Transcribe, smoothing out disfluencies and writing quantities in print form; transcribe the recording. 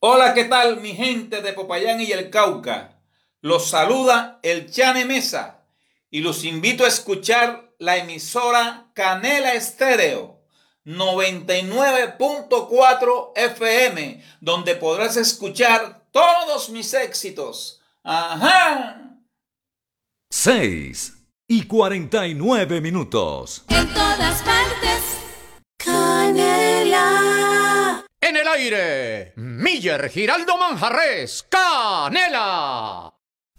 Hola, ¿qué tal mi gente de Popayán y el Cauca? Los saluda el Chane Mesa y los invito a escuchar la emisora Canela Estéreo 99.4 FM, donde podrás escuchar todos mis éxitos. ¡Ajá! 6:49. En todas partes, Canela. En el aire, Miller Giraldo Manjarres, Canela.